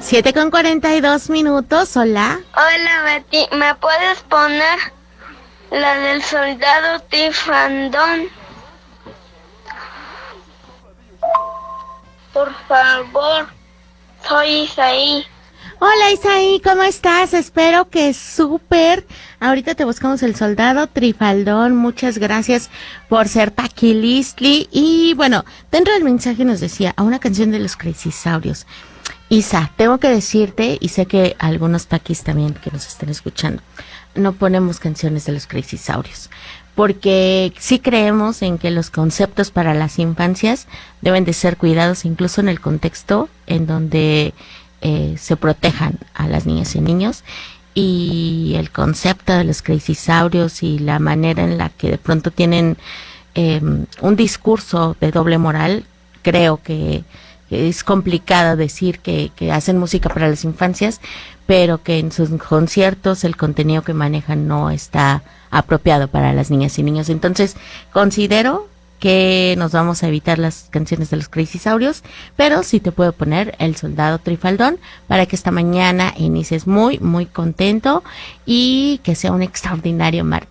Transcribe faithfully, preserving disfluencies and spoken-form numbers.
Siete con cuarenta y dos minutos, hola. Hola Betty, ¿me puedes poner la del soldado Tifandón? Por favor, soy Isaí. Hola Isaí, ¿cómo estás? Espero que súper. Ahorita te buscamos el soldado Trifaldón. Muchas gracias por ser Paquilistli. Y bueno, dentro del mensaje nos decía, a una canción de los Crazysaurios. Isa, tengo que decirte, y sé que algunos taquis también que nos estén escuchando, no ponemos canciones de los Crazysaurios, porque sí creemos en que los conceptos para las infancias deben de ser cuidados incluso en el contexto en donde eh, se protejan a las niñas y niños, y el concepto de los Crazysaurios y la manera en la que de pronto tienen eh, un discurso de doble moral, creo que es complicado decir que, que hacen música para las infancias, pero que en sus conciertos el contenido que manejan no está apropiado para las niñas y niños. Entonces, considero que nos vamos a evitar las canciones de los Crazysaurios, pero sí te puedo poner el soldado Trifaldón para que esta mañana inicies muy, muy contento y que sea un extraordinario martes.